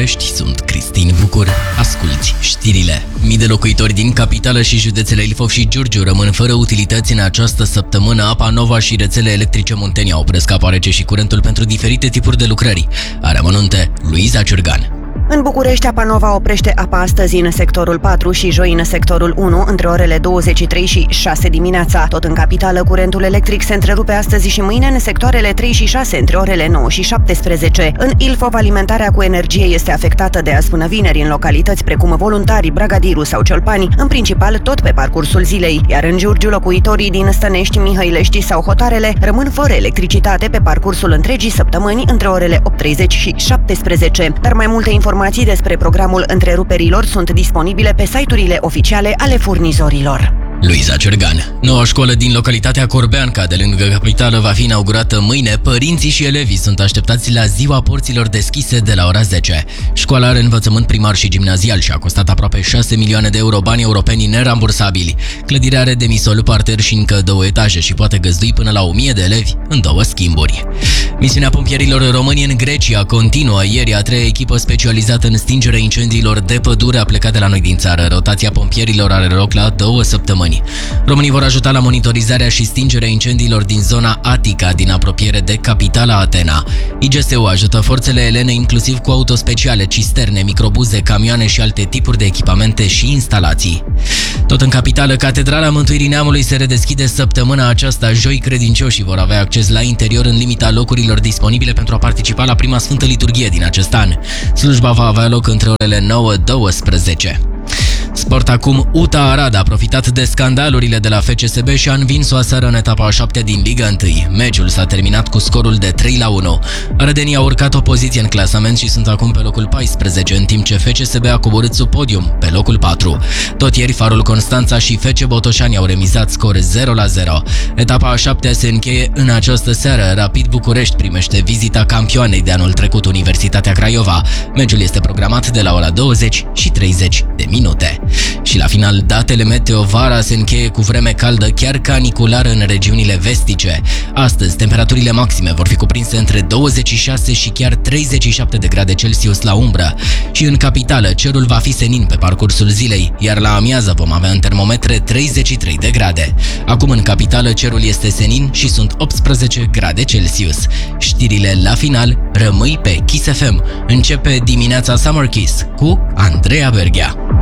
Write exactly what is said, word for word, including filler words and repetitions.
București, sunt Cristin Bucur. Asculți știrile. Mii de locuitori din capitală și județele Ilfov și Giurgiu rămân fără utilități în această săptămână. Apa Nova și rețele electrice Muntenia opresc apa rece și curentul pentru diferite tipuri de lucrări. Are amănunte Luiza Ciurgan. În București, Apa Nova oprește apa astăzi în sectorul patru și joi în sectorul unu, între orele douăzeci și trei și șase dimineața. Tot în capitală, curentul electric se întrerupe astăzi și mâine în sectoarele trei și șase, între orele nouă și șaptesprezece. În Ilfov, alimentarea cu energie este afectată de azi până vineri în localități precum Voluntari, Bragadiru sau Ciolpani, în principal tot pe parcursul zilei, iar în Giurgiu, locuitorii din Stănești, Mihăilești sau Hotarele rămân fără electricitate pe parcursul întregii săptămâni între orele opt treizeci și șaptesprezece. Dar mai multe informații Informații despre programul întreruperilor sunt disponibile pe site-urile oficiale ale furnizorilor. Luiza Ciurgan. Noua școală din localitatea Corbeanca, de lângă capitală, va fi inaugurată mâine. Părinții și elevii sunt așteptați la ziua porților deschise de la ora zece. Școala are învățământ primar și gimnazial și a costat aproape șase milioane de euro, bani europeni nerambursabili. Clădirea are demisol, parter și încă două etaje și poate găzdui până la o mie de elevi în două schimburi. Misiunea pompierilor români în Grecia continuă. Ieri, a treia echipă specializată în stingerea incendiilor de pădure a plecat de la noi din țară. Rotația pompierilor are loc la două săptămâni. Românii vor ajuta la monitorizarea și stingerea incendiilor din zona Atica, din apropiere de capitala Atena. I G S U ajută forțele elene inclusiv cu autospeciale, cisterne, microbuze, camioane și alte tipuri de echipamente și instalații. Tot în capitală, Catedrala Mântuirii Neamului se redeschide săptămâna aceasta. Joi, credincioșii vor avea acces la interior în limita locurilor disponibile pentru a participa la prima Sfântă Liturghie din acest an. Slujba va avea loc între orele nouă și douăsprezece. Sport acum, U T A Arad a profitat de scandalurile de la F C S B și a învins-o aseară în etapa a șaptea din Liga unu. Meciul s-a terminat cu scorul de trei la unu. Arădenii au urcat o poziție în clasament și sunt acum pe locul paisprezece, în timp ce F C S B a coborât sub podium, pe locul patru. Tot ieri, Farul Constanța și F C Botoșani au remizat score zero la zero. Etapa a șaptea se încheie în această seară. Rapid București primește vizita campioanei de anul trecut, Universitatea Craiova. Meciul este programat de la ora douăzeci și treizeci de minute. Și la final, datele meteo: vara se încheie cu vreme caldă, chiar caniculară în regiunile vestice. Astăzi, temperaturile maxime vor fi cuprinse între douăzeci și șase și chiar treizeci și șapte de grade Celsius la umbră. Și în capitală, cerul va fi senin pe parcursul zilei, iar la amiază vom avea în termometre treizeci și trei de grade. Acum în capitală, cerul este senin și sunt optsprezece grade Celsius. Știrile la final, rămâi pe Kiss F M. Începe dimineața Summer Kiss cu Andreea Berghea.